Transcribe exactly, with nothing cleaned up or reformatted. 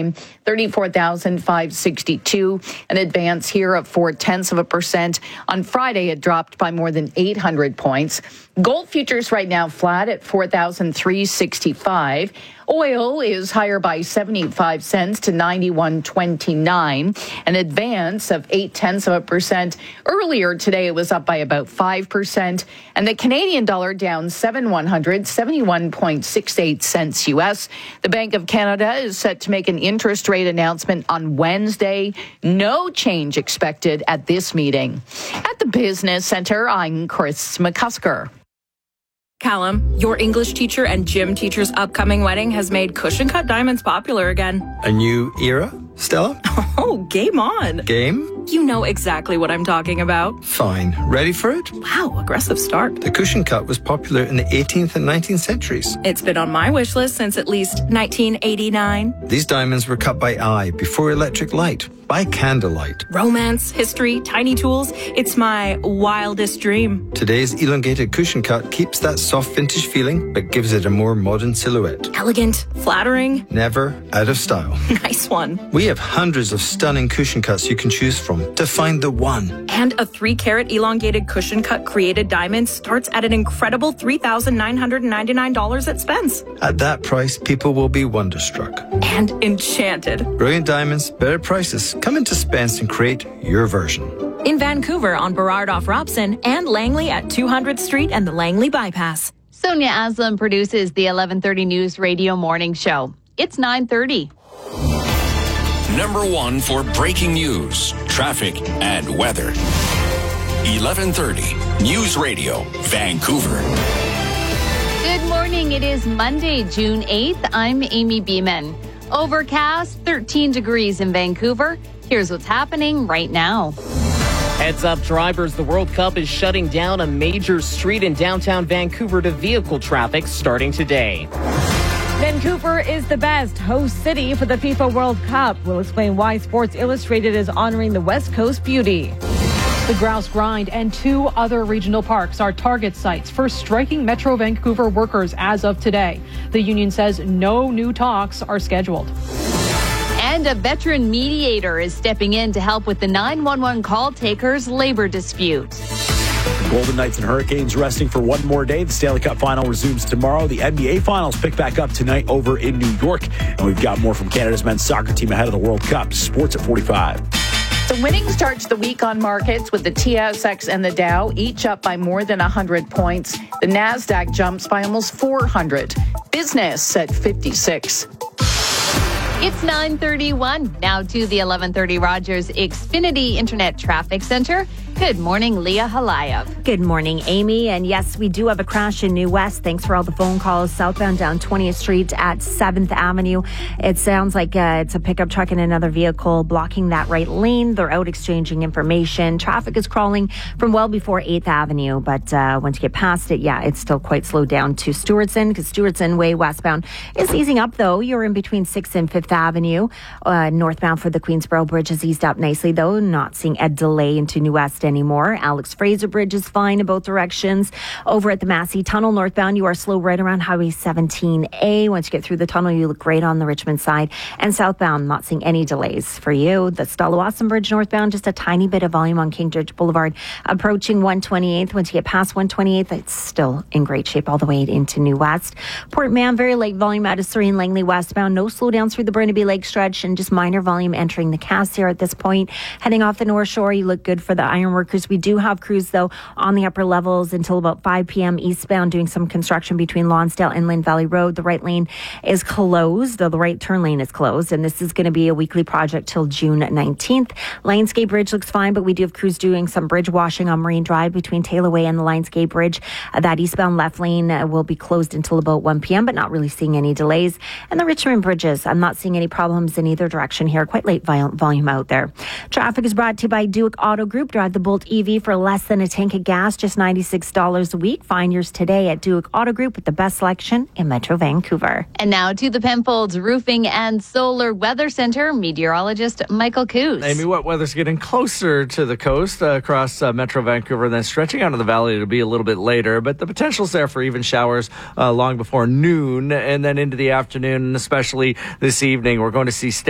time, thirty-four thousand five hundred sixty-two. An advance here of four tenths of a percent. On Friday, it dropped by more than eight hundred points. Gold futures right now flat at four thousand three hundred sixty-five. Oil is higher by seventy-five cents to ninety-one twenty-nine, an advance of eight tenths of a percent. Earlier today, it was up by about five percent, and the Canadian dollar down seven one hundred, seventy-one point six eight cents U S. The Bank of Canada is set to make an interest rate announcement on Wednesday. No change expected at this meeting. At the Business Center, I'm Chris McCusker. Callum, your English teacher and gym teacher's upcoming wedding has made cushion cut diamonds popular again. A new era, Stella? Oh, game on. Game? You know exactly what I'm talking about. Fine. Ready for it? Wow, aggressive start. The cushion cut was popular in the eighteenth and nineteenth centuries. It's been on my wish list since at least nineteen eighty-nine. These diamonds were cut by eye before electric light, by candlelight. Romance, history, tiny tools. It's my wildest dream. Today's elongated cushion cut keeps that soft vintage feeling, but gives it a more modern silhouette. Elegant, flattering. Never out of style. Nice one. We have hundreds of stunning cushion cuts you can choose from to find the one. And a three carat elongated cushion cut created diamond starts at an incredible three thousand nine hundred ninety-nine dollars at Spence. At that price, people will be wonderstruck. And enchanted. Brilliant diamonds, better prices. Come into Spence and create your version. In Vancouver on Burrard off Robson and Langley at two hundredth Street and the Langley Bypass. Sonia Aslam produces the eleven thirty News Radio Morning Show. It's nine thirty. Number one for breaking news, traffic, and weather. eleven thirty News Radio, Vancouver. Good morning. It is Monday, June eighth. I'm Amy Beeman. Overcast, thirteen degrees in Vancouver. Here's what's happening right now. Heads up, drivers. The World Cup is shutting down a major street in downtown Vancouver to vehicle traffic starting today. Vancouver is the best host city for the FIFA World Cup. We'll explain why Sports Illustrated is honoring the West Coast beauty. The Grouse Grind and two other regional parks are target sites for striking Metro Vancouver workers as of today. The union says no new talks are scheduled. And a veteran mediator is stepping in to help with the nine one one call takers' labor dispute. Golden Knights and Hurricanes resting for one more day. The Stanley Cup Final resumes tomorrow. The N B A Finals pick back up tonight over in New York. And we've got more from Canada's men's soccer team ahead of the World Cup. Sports at forty-five. The winning start to the week on markets with the T S X and the Dow each up by more than one hundred points. The NASDAQ jumps by almost four hundred. Business at fifty-six. It's nine thirty-one. Now to the eleven thirty Rogers Xfinity Internet Traffic Center. Good morning, Leah Halayev. Good morning, Amy. And yes, we do have a crash in New West. Thanks for all the phone calls. Southbound down twentieth Street at seventh Avenue. It sounds like uh, it's a pickup truck and another vehicle blocking that right lane. They're out exchanging information. Traffic is crawling from well before eighth Avenue. But uh, once you get past it, yeah, it's still quite slowed down to Stewartson because Stewartson Way westbound is easing up, though. You're in between sixth and fifth Avenue. Uh, northbound for the Queensboro Bridge has eased up nicely, though. Not seeing a delay into New West anymore. Alex Fraser Bridge is fine in both directions. Over at the Massey Tunnel northbound, you are slow right around Highway seventeen A. Once you get through the tunnel, you look great on the Richmond side. And southbound, not seeing any delays for you. The Stallawasam Bridge northbound, just a tiny bit of volume on King George Boulevard. Approaching one twenty-eighth. Once you get past one twenty-eighth, it's still in great shape all the way into New West. Port Mann, very light volume out of Surrey and Langley westbound. No slowdowns through the Burnaby Lake stretch and just minor volume entering the Cassiar at this point. Heading off the North Shore, you look good for the ironworkers. We do have crews, though, on the upper levels until about five p.m. eastbound doing some construction between Lonsdale and Lynn Valley Road. The right lane is closed, though the right turn lane is closed, and this is going to be a weekly project till June nineteenth. Lionsgate Bridge looks fine, but we do have crews doing some bridge washing on Marine Drive between Taylor Way and the Lionsgate Bridge. Uh, that eastbound left lane uh, will be closed until about one p.m., but not really seeing any delays. And the Richmond bridges, I'm not seeing any problems in either direction here. Quite late vol- volume out there. Traffic is brought to you by Duke Auto Group. Drive the Bolt E V for less than a tank of gas, just ninety-six dollars a week. Find yours today at Duke Auto Group with the best selection in Metro Vancouver. And now to the Penfolds Roofing and Solar Weather Center, meteorologist Michael Coos. Amy, wet weather's getting closer to the coast uh, across uh, Metro Vancouver, and then stretching out of the valley to be a little bit later. But the potential's there for even showers uh, long before noon, and then into the afternoon, and especially this evening. We're going to see